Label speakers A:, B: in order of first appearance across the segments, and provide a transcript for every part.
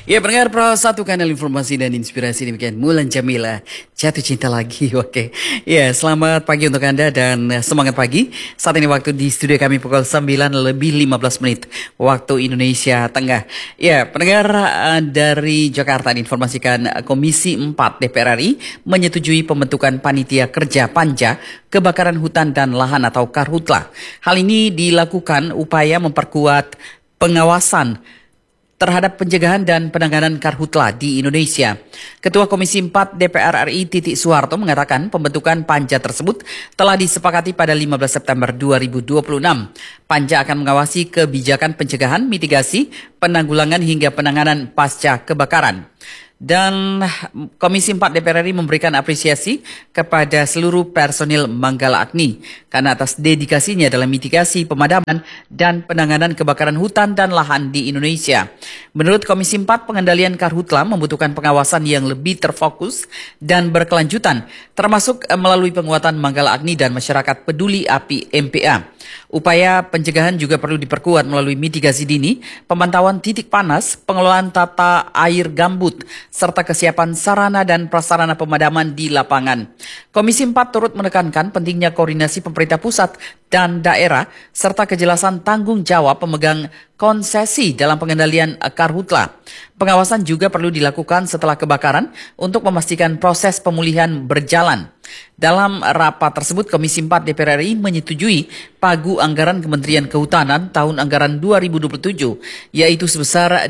A: Ya, pendengar Pro Satu Kanal Informasi dan Inspirasi demikian Mulan Jamila jatuh cinta lagi. Oke. Ya, selamat pagi untuk Anda dan semangat pagi. Saat ini waktu di studio kami pukul 9:15 waktu Indonesia Tengah. Ya, pendengar dari Jakarta diinformasikan Komisi 4 DPR RI menyetujui pembentukan panitia kerja Panja kebakaran hutan dan lahan atau Karhutla. Hal ini dilakukan upaya memperkuat pengawasan terhadap pencegahan dan penanganan karhutla di Indonesia. Ketua Komisi 4 DPR RI Titik Soeharto mengatakan pembentukan panja tersebut telah disepakati pada 15 September 2026. Panja akan mengawasi kebijakan pencegahan, mitigasi, penanggulangan hingga penanganan pasca kebakaran. Dan Komisi 4 DPR RI memberikan apresiasi kepada seluruh personil Manggala Agni karena atas dedikasinya dalam mitigasi, pemadaman, dan penanganan kebakaran hutan dan lahan di Indonesia. Menurut Komisi 4, pengendalian karhutla membutuhkan pengawasan yang lebih terfokus dan berkelanjutan, termasuk melalui penguatan Manggala Agni dan masyarakat peduli api MPA. Upaya pencegahan juga perlu diperkuat melalui mitigasi dini, pemantauan titik panas, pengelolaan tata air gambut, serta kesiapan sarana dan prasarana pemadaman di lapangan. Komisi 4 turut menekankan pentingnya koordinasi pemerintah pusat dan daerah, serta kejelasan tanggung jawab pemegang konsesi dalam pengendalian karhutla. Pengawasan juga perlu dilakukan setelah kebakaran untuk memastikan proses pemulihan berjalan. Dalam rapat tersebut, Komisi 4 DPR RI menyetujui pagu anggaran Kementerian Kehutanan tahun anggaran 2027, yaitu sebesar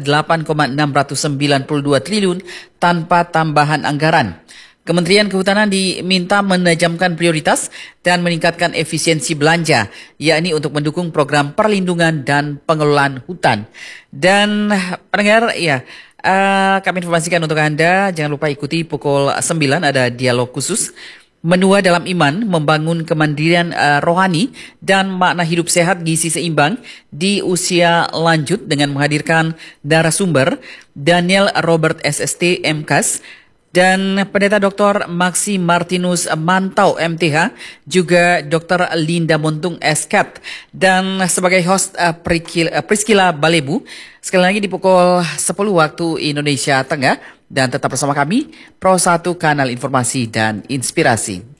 A: 8,692 triliun tanpa tambahan anggaran. Kementerian Kehutanan diminta menajamkan prioritas dan meningkatkan efisiensi belanja, yakni untuk mendukung program perlindungan dan pengelolaan hutan. Dan pendengar, kami informasikan untuk Anda, jangan lupa ikuti pukul 9 ada dialog khusus. Menua dalam iman, membangun kemandirian rohani dan makna hidup sehat gizi seimbang di usia lanjut dengan menghadirkan narasumber Daniel Robert SST MKes dan Pendeta Dr. Maxi Martinus Mantau MTH, juga Dr. Linda Montung SCAT, dan sebagai host Priscilla Balebu. Sekali lagi di pukul 10 waktu Indonesia Tengah, dan tetap bersama kami, Pro 1 Kanal Informasi dan Inspirasi.